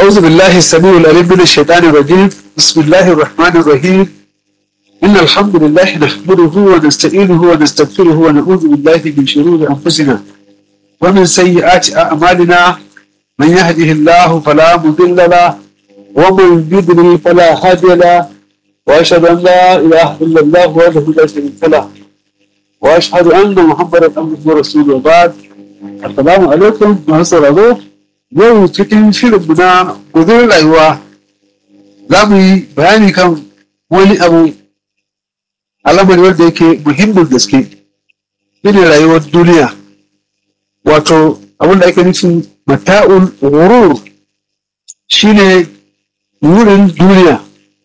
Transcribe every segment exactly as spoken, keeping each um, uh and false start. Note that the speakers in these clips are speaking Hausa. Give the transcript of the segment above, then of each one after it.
أعوذ بالله السميع العليم من الشيطان الرجيم. بسم الله الرحمن الرحيم. إن الحمد لله نحمده ونستعينه ونستغفره ونعوذ بالله من شرور أنفسنا ومن سيئات أعمالنا. من يهده الله فلا مضل له ومن يضلل فلا هادي له، وأشهد أن لا إله إلا الله وحده لا شريك له، وأشهد أن محمدا عبده ورسوله. وبعد، السلام عليكم ورحمة الله. Yau cikin shirinmu na guzurin rayuwa za mu yi bayani kan wani abu alamari wanda yake muhimmin gaske, shine rayuwar duniya, wato abin da ake nufin mata'ul ghurur, shine wurin duniya.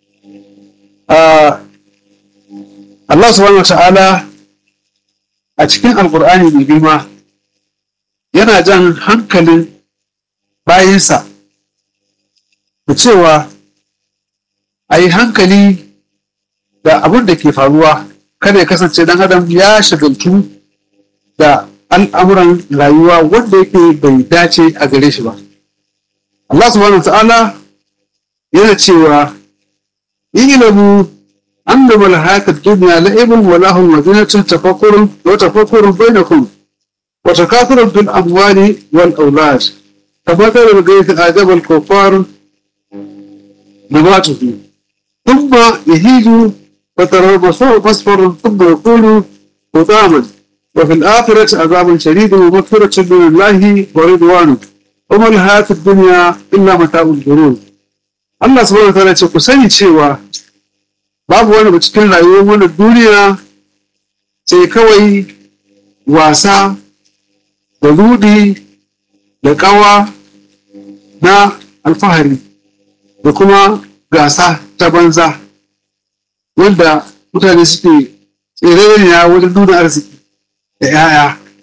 Allah subhanahu wa ta'ala a cikin alkur'ani mai girma yana jan hankalin bayinsa da cewa a yi hankali da abin da ke faruwa, kada ya kasance dan adam ya shagaltu da al'amuran rayuwa wanda yake bai dace a gare shi ba. Allah subhanahu wa ta'ala yana cewa ilamu annama al-hayatid dunya la'ibun wa lahun wa zinatun tafakkurun wa tafakkurun bainakum wa takathurun fil amwali wal awlad فمثل الغيث أعجب الكفار نباته ثم يهيج فترى المصور مصفر ثم يكون حطاما وفي الآخرة عذاب شديد ومغفرة من الله ورضوانه وما الحياة الدنيا إلا متاع الغرور. Allah subhanahu wa ta'ala ce ku sani cewa babu wani ba cikin rayuwar wannan duniya sai kawai wasa da rudi da kawa na alfahari da kuma gasa ta banza wanda mutane suke tsereniya wajen nuna arziki da ‘ya'ya.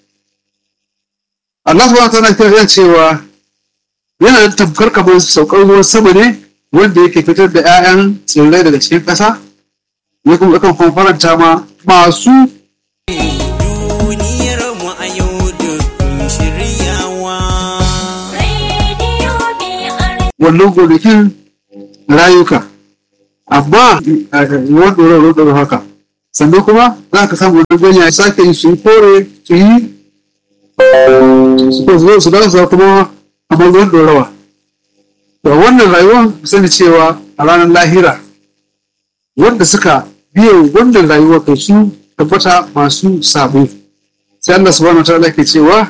Allah subhanahu wa ta'ala yana cewa yana da tamkar kamar saukar ruwan sama ne wanda yake fitar da ‘ya'yan tsirrai daga cikin ƙasa, ya kuma kan faranta ma masu wannan gonakin rayuka, amma ruwan ɗora-ɗora haka, sannan kuma za ka samu wannan ganya ya sake yi su yi kore su yi su dasa kuma kamar ruwan ɗorawa. Da wannan rayuwar sani cewa a ranar lahira wanda suka biyo wannan rayuwar kai su tabbata masu sabo. Sai Allah subhanahu wa ta'ala ke cewa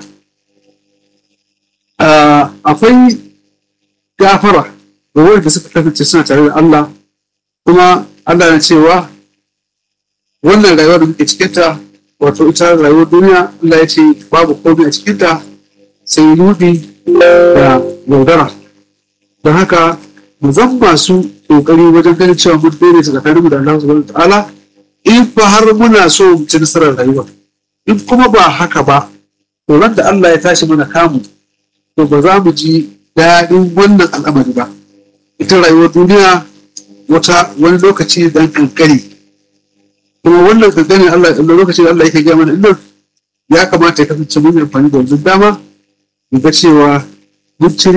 akwai gafara ga wanda suka kasance suna tare da Allah, kuma Allah na cewa wannan rayuwar da muke cikinta, wato ita rayuwar duniya, Allah ya ce babu komai a cikinta sai rudi da yaudara. Don haka mu zan masu kokari wajen ganin cewa mun daidaita tsakaninmu da Allah subhanahu wa ta'ala, in fa har muna so mu ci nasarar rayuwa. In kuma ba haka ba, to ran da Allah ya tashi mana kamu, to ba za mu ji daɗin wannan al'amari ba. Ita rayuwar duniya wata wani lokaci dan kankani, kuma wannan kankanin Allah a lokacin da Allah yake gaya mana inda ya kamata ya kasance mun amfani da wannan dama mu ga cewa mun ci